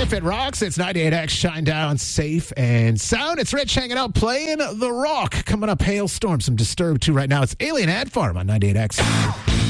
If it rocks, it's 98X Shine Down, safe and sound. It's Rich hanging out, playing the rock. Coming up, Hailstorm, some Disturbed 2 right now. It's Alien Ant Farm on 98X.